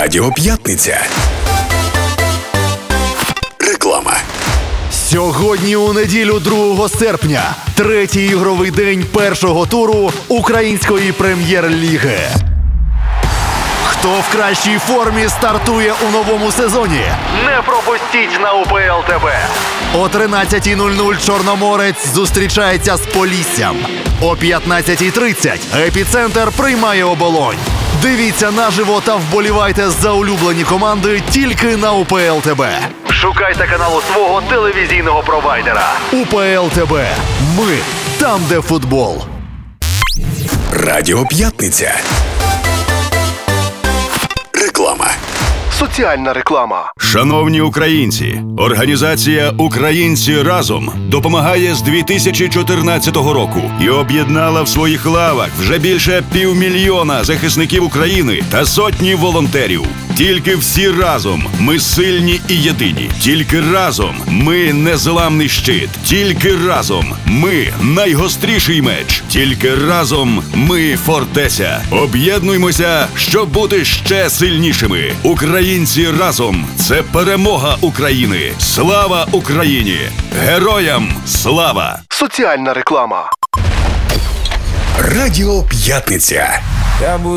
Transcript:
Радіо П'ятниця. Реклама. Сьогодні у неділю 2 серпня, третій ігровий день першого туру Української прем'єр-ліги. Хто в кращій формі стартує у новому сезоні? Не пропустіть на УПЛ ТВ. О 13:00 Чорноморець зустрічається з Поліссям. О 15:30 Епіцентр приймає Оболонь. Дивіться наживо та вболівайте за улюблені команди тільки на УПЛ ТВ. Шукайте канал у свого телевізійного провайдера. УПЛ ТВ. Ми там, де футбол. Радіо П'ятниця. Реклама. Соціальна реклама. Шановні українці, організація «Українці разом» допомагає з 2014 року і об'єднала в своїх лавах вже більше 500 000 захисників України та сотні волонтерів. Тільки всі разом ми сильні і єдині. Тільки разом ми незламний щит. Тільки разом ми найгостріший меч. Тільки разом ми фортеця. Об'єднуймося, щоб бути ще сильнішими. Українці разом – це перемога України. Слава Україні! Героям слава! Соціальна реклама. Радіо П'ятниця.